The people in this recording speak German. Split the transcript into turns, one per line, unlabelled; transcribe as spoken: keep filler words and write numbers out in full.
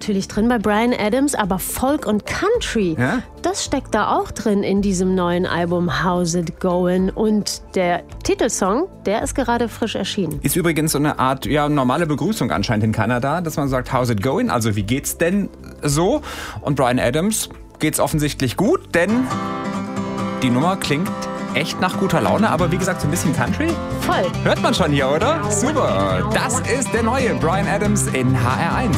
natürlich drin bei Bryan Adams, aber Folk und Country,
ja?
das steckt da auch drin in diesem neuen Album How's It Goin'. Und der Titelsong, der ist gerade frisch erschienen.
Ist übrigens so eine Art ja, normale Begrüßung anscheinend in Kanada, dass man sagt, how's it going? Also wie geht's denn so? Und Bryan Adams geht's offensichtlich gut, denn die Nummer klingt echt nach guter Laune, aber wie gesagt, so ein bisschen Country.
Voll.
Hört man schon hier, oder? Super. Das ist der neue Bryan Adams in H R eins.